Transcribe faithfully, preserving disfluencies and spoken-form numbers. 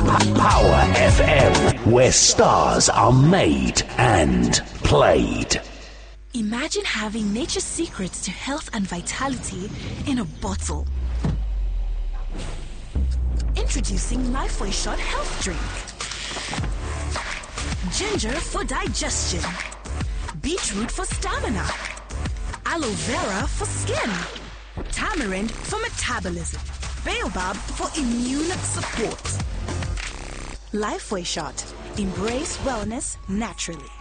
Power F M, where stars are made and played. Imagine having nature's secrets to health and vitality in a bottle. Introducing Lifeway Shot Health Drink. Ginger for digestion. Beetroot for stamina. Aloe vera for skin. Tamarind for metabolism. Baobab for immune support. Lifeway Shot. Embrace wellness naturally.